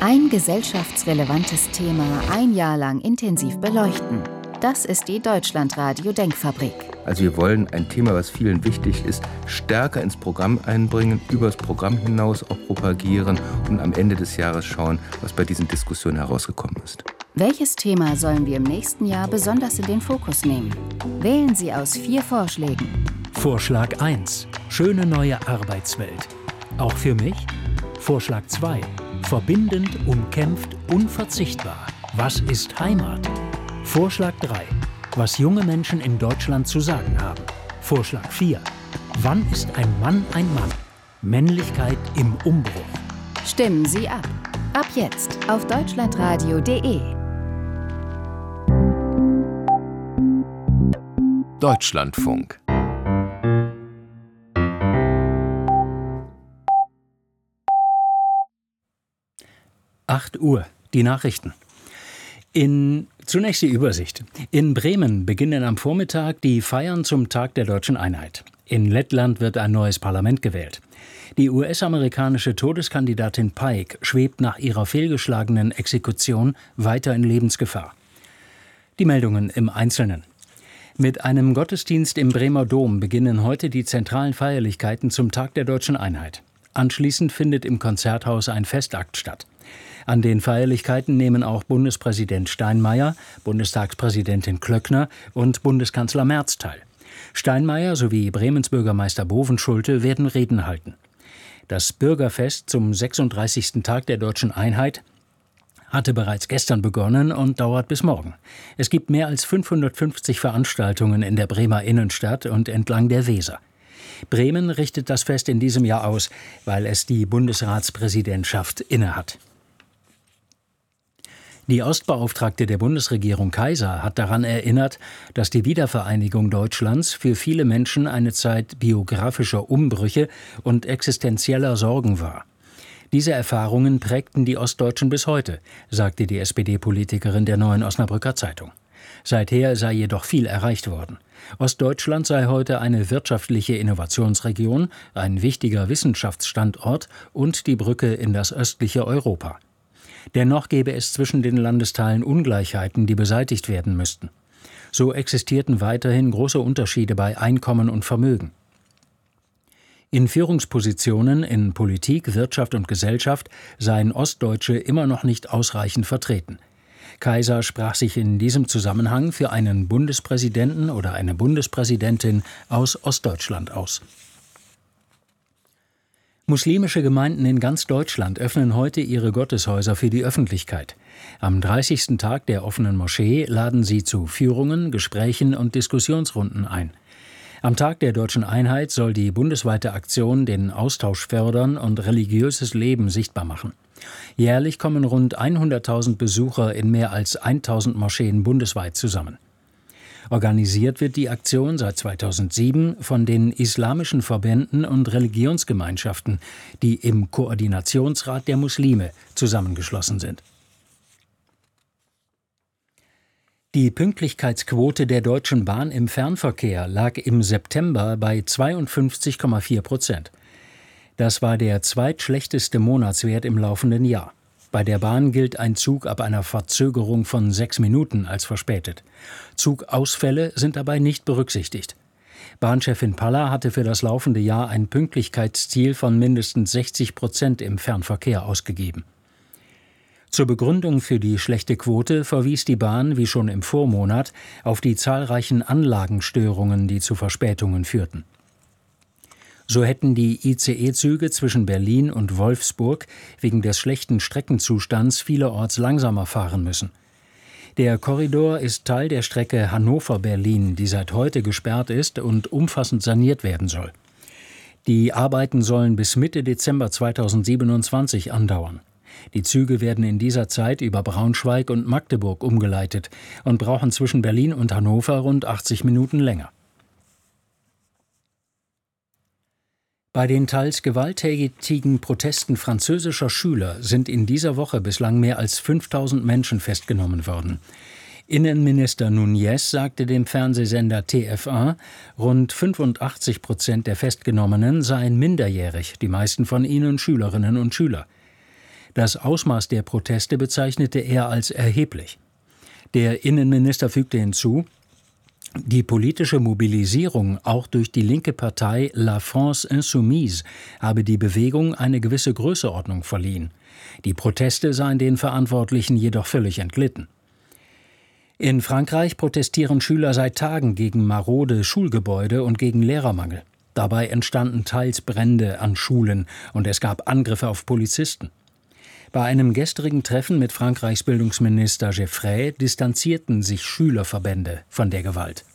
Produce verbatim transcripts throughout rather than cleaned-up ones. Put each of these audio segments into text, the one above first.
Ein gesellschaftsrelevantes Thema ein Jahr lang intensiv beleuchten. Das ist die Deutschlandradio-Denkfabrik. Also wir wollen ein Thema, was vielen wichtig ist, stärker ins Programm einbringen, über das Programm hinaus auch propagieren und am Ende des Jahres schauen, was bei diesen Diskussionen herausgekommen ist. Welches Thema sollen wir im nächsten Jahr besonders in den Fokus nehmen? Wählen Sie aus vier Vorschlägen. Vorschlag eins. Schöne neue Arbeitswelt. Auch für mich? Vorschlag zwei. Verbindend, umkämpft, unverzichtbar. Was ist Heimat? Vorschlag drei. Was junge Menschen in Deutschland zu sagen haben. Vorschlag vier. Wann ist ein Mann ein Mann? Männlichkeit im Umbruch. Stimmen Sie ab. Ab jetzt auf deutschlandradio punkt de. Deutschlandfunk. acht Uhr, die Nachrichten. In, zunächst die Übersicht. In Bremen beginnen am Vormittag die Feiern zum Tag der Deutschen Einheit. In Lettland wird ein neues Parlament gewählt. Die U S-amerikanische Todeskandidatin Pike schwebt nach ihrer fehlgeschlagenen Exekution weiter in Lebensgefahr. Die Meldungen im Einzelnen. Mit einem Gottesdienst im Bremer Dom beginnen heute die zentralen Feierlichkeiten zum Tag der Deutschen Einheit. Anschließend findet im Konzerthaus ein Festakt statt. An den Feierlichkeiten nehmen auch Bundespräsident Steinmeier, Bundestagspräsidentin Klöckner und Bundeskanzler Merz teil. Steinmeier sowie Bremens Bürgermeister Bovenschulte werden Reden halten. Das Bürgerfest zum sechsunddreißigsten Tag der Deutschen Einheit hatte bereits gestern begonnen und dauert bis morgen. Es gibt mehr als fünfhundertfünfzig Veranstaltungen in der Bremer Innenstadt und entlang der Weser. Bremen richtet das Fest in diesem Jahr aus, weil es die Bundesratspräsidentschaft innehat. Die Ostbeauftragte der Bundesregierung Kaiser hat daran erinnert, dass die Wiedervereinigung Deutschlands für viele Menschen eine Zeit biografischer Umbrüche und existenzieller Sorgen war. Diese Erfahrungen prägten die Ostdeutschen bis heute, sagte die S P D-Politikerin der Neuen Osnabrücker Zeitung. Seither sei jedoch viel erreicht worden. Ostdeutschland sei heute eine wirtschaftliche Innovationsregion, ein wichtiger Wissenschaftsstandort und die Brücke in das östliche Europa. Dennoch gäbe es zwischen den Landesteilen Ungleichheiten, die beseitigt werden müssten. So existierten weiterhin große Unterschiede bei Einkommen und Vermögen. In Führungspositionen in Politik, Wirtschaft und Gesellschaft seien Ostdeutsche immer noch nicht ausreichend vertreten. Kaiser sprach sich in diesem Zusammenhang für einen Bundespräsidenten oder eine Bundespräsidentin aus Ostdeutschland aus. Muslimische Gemeinden in ganz Deutschland öffnen heute ihre Gotteshäuser für die Öffentlichkeit. Am dreißigsten Tag der offenen Moschee laden sie zu Führungen, Gesprächen und Diskussionsrunden ein. Am Tag der Deutschen Einheit soll die bundesweite Aktion den Austausch fördern und religiöses Leben sichtbar machen. Jährlich kommen rund hunderttausend Besucher in mehr als tausend Moscheen bundesweit zusammen. Organisiert wird die Aktion seit zweitausendsieben von den islamischen Verbänden und Religionsgemeinschaften, die im Koordinationsrat der Muslime zusammengeschlossen sind. Die Pünktlichkeitsquote der Deutschen Bahn im Fernverkehr lag im September bei zweiundfünfzig Komma vier Prozent. Das war der zweitschlechteste Monatswert im laufenden Jahr. Bei der Bahn gilt ein Zug ab einer Verzögerung von sechs Minuten als verspätet. Zugausfälle sind dabei nicht berücksichtigt. Bahnchefin Paller hatte für das laufende Jahr ein Pünktlichkeitsziel von mindestens sechzig Prozent im Fernverkehr ausgegeben. Zur Begründung für die schlechte Quote verwies die Bahn, wie schon im Vormonat, auf die zahlreichen Anlagenstörungen, die zu Verspätungen führten. So hätten die I C E-Züge zwischen Berlin und Wolfsburg wegen des schlechten Streckenzustands vielerorts langsamer fahren müssen. Der Korridor ist Teil der Strecke Hannover-Berlin, die seit heute gesperrt ist und umfassend saniert werden soll. Die Arbeiten sollen bis Mitte Dezember zweitausendsiebenundzwanzig andauern. Die Züge werden in dieser Zeit über Braunschweig und Magdeburg umgeleitet und brauchen zwischen Berlin und Hannover rund achtzig Minuten länger. Bei den teils gewalttätigen Protesten französischer Schüler sind in dieser Woche bislang mehr als fünftausend Menschen festgenommen worden. Innenminister Núñez sagte dem Fernsehsender T F eins, rund fünfundachtzig Prozent der Festgenommenen seien minderjährig, die meisten von ihnen Schülerinnen und Schüler. Das Ausmaß der Proteste bezeichnete er als erheblich. Der Innenminister fügte hinzu, die politische Mobilisierung auch durch die linke Partei La France Insoumise habe die Bewegung eine gewisse Größenordnung verliehen. Die Proteste seien den Verantwortlichen jedoch völlig entglitten. In Frankreich protestieren Schüler seit Tagen gegen marode Schulgebäude und gegen Lehrermangel. Dabei entstanden teils Brände an Schulen und es gab Angriffe auf Polizisten. Bei einem gestrigen Treffen mit Frankreichs Bildungsminister Geffray distanzierten sich Schülerverbände von der Gewalt.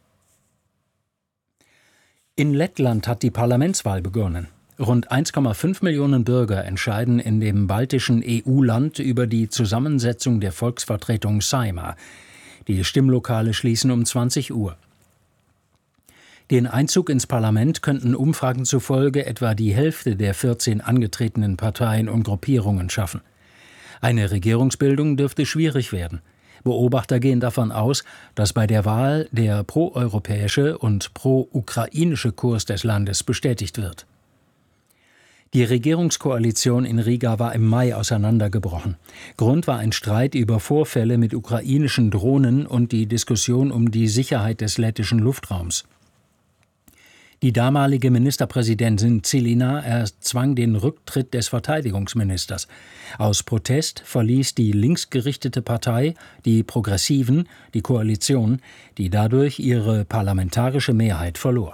In Lettland hat die Parlamentswahl begonnen. Rund eins Komma fünf Millionen Bürger entscheiden in dem baltischen E U-Land über die Zusammensetzung der Volksvertretung Saeima. Die Stimmlokale schließen um zwanzig Uhr. Den Einzug ins Parlament könnten Umfragen zufolge etwa die Hälfte der vierzehn angetretenen Parteien und Gruppierungen schaffen. Eine Regierungsbildung dürfte schwierig werden. Beobachter gehen davon aus, dass bei der Wahl der proeuropäische und pro-ukrainische Kurs des Landes bestätigt wird. Die Regierungskoalition in Riga war im Mai auseinandergebrochen. Grund war ein Streit über Vorfälle mit ukrainischen Drohnen und die Diskussion um die Sicherheit des lettischen Luftraums. Die damalige Ministerpräsidentin Zelina erzwang den Rücktritt des Verteidigungsministers. Aus Protest verließ die linksgerichtete Partei, die Progressiven, die Koalition, die dadurch ihre parlamentarische Mehrheit verlor.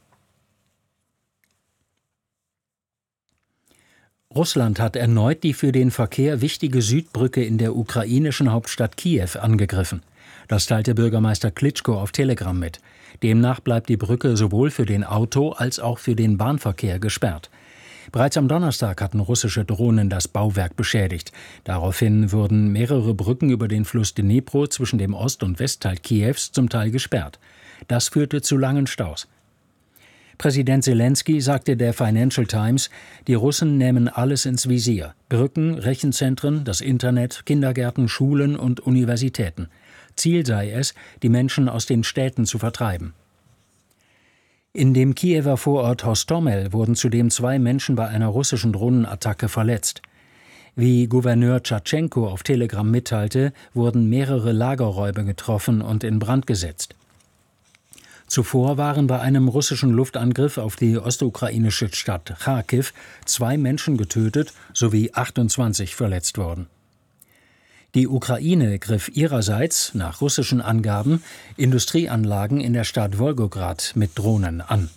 Russland hat erneut die für den Verkehr wichtige Südbrücke in der ukrainischen Hauptstadt Kiew angegriffen. Das teilte Bürgermeister Klitschko auf Telegram mit. Demnach bleibt die Brücke sowohl für den Auto- als auch für den Bahnverkehr gesperrt. Bereits am Donnerstag hatten russische Drohnen das Bauwerk beschädigt. Daraufhin wurden mehrere Brücken über den Fluss Dnipro zwischen dem Ost- und Westteil Kiews zum Teil gesperrt. Das führte zu langen Staus. Präsident Zelensky sagte der Financial Times, die Russen nehmen alles ins Visier: Brücken, Rechenzentren, das Internet, Kindergärten, Schulen und Universitäten. Ziel sei es, die Menschen aus den Städten zu vertreiben. In dem Kiewer Vorort Hostomel wurden zudem zwei Menschen bei einer russischen Drohnenattacke verletzt. Wie Gouverneur Tschatschenko auf Telegram mitteilte, wurden mehrere Lagerräume getroffen und in Brand gesetzt. Zuvor waren bei einem russischen Luftangriff auf die ostukrainische Stadt Charkiw zwei Menschen getötet sowie achtundzwanzig verletzt worden. Die Ukraine griff ihrerseits, nach russischen Angaben, Industrieanlagen in der Stadt Wolgograd mit Drohnen an.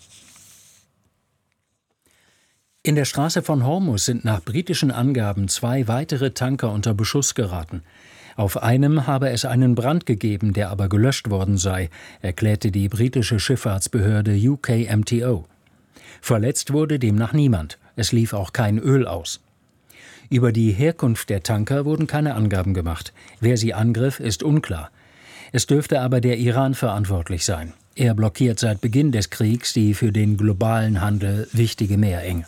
In der Straße von Hormuz sind nach britischen Angaben zwei weitere Tanker unter Beschuss geraten. Auf einem habe es einen Brand gegeben, der aber gelöscht worden sei, erklärte die britische Schifffahrtsbehörde U K M T O. Verletzt wurde demnach niemand. Es lief auch kein Öl aus. Über die Herkunft der Tanker wurden keine Angaben gemacht. Wer sie angriff, ist unklar. Es dürfte aber der Iran verantwortlich sein. Er blockiert seit Beginn des Kriegs die für den globalen Handel wichtige Meerenge.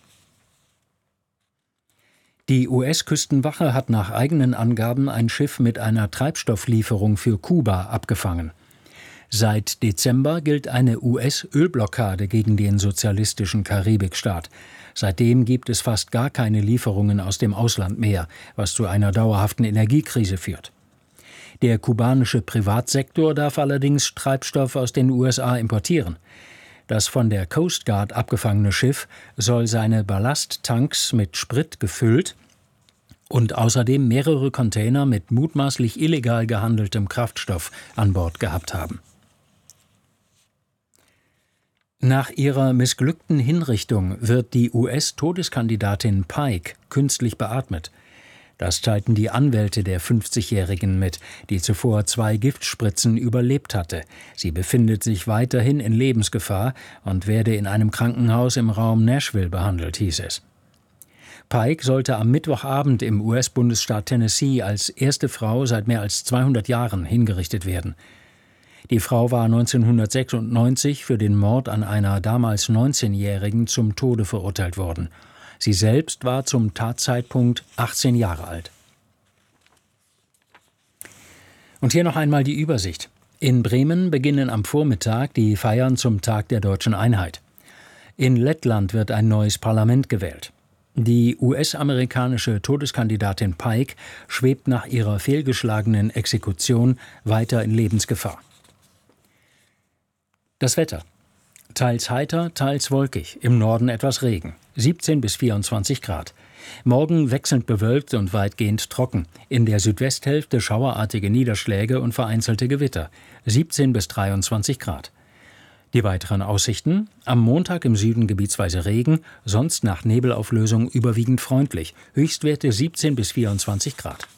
Die U S-Küstenwache hat nach eigenen Angaben ein Schiff mit einer Treibstofflieferung für Kuba abgefangen. Seit Dezember gilt eine U S-Ölblockade gegen den sozialistischen Karibikstaat. Seitdem gibt es fast gar keine Lieferungen aus dem Ausland mehr, was zu einer dauerhaften Energiekrise führt. Der kubanische Privatsektor darf allerdings Treibstoff aus den U S A importieren. Das von der Coast Guard abgefangene Schiff soll seine Ballasttanks mit Sprit gefüllt und außerdem mehrere Container mit mutmaßlich illegal gehandeltem Kraftstoff an Bord gehabt haben. Nach ihrer missglückten Hinrichtung wird die U S-Todeskandidatin Pike künstlich beatmet. Das teilten die Anwälte der fünfzigjährigen mit, die zuvor zwei Giftspritzen überlebt hatte. Sie befindet sich weiterhin in Lebensgefahr und werde in einem Krankenhaus im Raum Nashville behandelt, hieß es. Pike sollte am Mittwochabend im U S-Bundesstaat Tennessee als erste Frau seit mehr als zweihundert Jahren hingerichtet werden. Die Frau war neunzehnhundertsechsundneunzig für den Mord an einer damals neunzehnjährigen zum Tode verurteilt worden. Sie selbst war zum Tatzeitpunkt achtzehn Jahre alt. Und hier noch einmal die Übersicht. In Bremen beginnen am Vormittag die Feiern zum Tag der deutschen Einheit. In Lettland wird ein neues Parlament gewählt. Die U S-amerikanische Todeskandidatin Pike schwebt nach ihrer fehlgeschlagenen Exekution weiter in Lebensgefahr. Das Wetter. Teils heiter, teils wolkig, im Norden etwas Regen, siebzehn bis vierundzwanzig Grad. Morgen wechselnd bewölkt und weitgehend trocken, in der Südwesthälfte schauerartige Niederschläge und vereinzelte Gewitter, siebzehn bis dreiundzwanzig Grad. Die weiteren Aussichten: am Montag im Süden gebietsweise Regen, sonst nach Nebelauflösung überwiegend freundlich, Höchstwerte siebzehn bis vierundzwanzig Grad.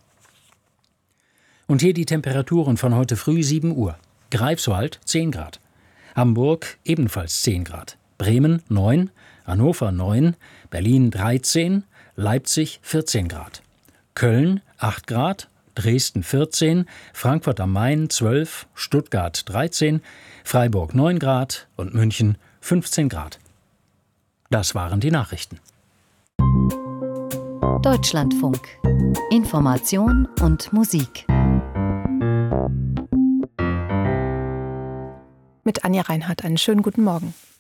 Und hier die Temperaturen von heute früh sieben Uhr. Greifswald zehn Grad. Hamburg ebenfalls zehn Grad, Bremen neun, Hannover neun, Berlin dreizehn, Leipzig vierzehn Grad, Köln acht Grad, Dresden vierzehn, Frankfurt am Main zwölf, Stuttgart dreizehn, Freiburg neun Grad und München fünfzehn Grad. Das waren die Nachrichten. Deutschlandfunk. Information und Musik. Mit Anja Reinhardt einen schönen guten Morgen.